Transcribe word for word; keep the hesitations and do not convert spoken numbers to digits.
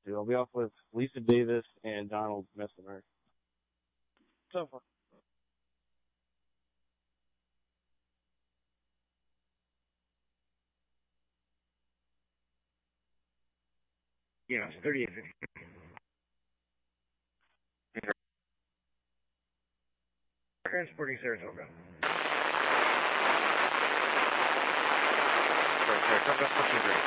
to. I'll be off with Lisa Davis and Donald Messemer. So far. Yeah, thirty-eight. Transporting Saratoga. Sorry, sorry, come back, fourteen three.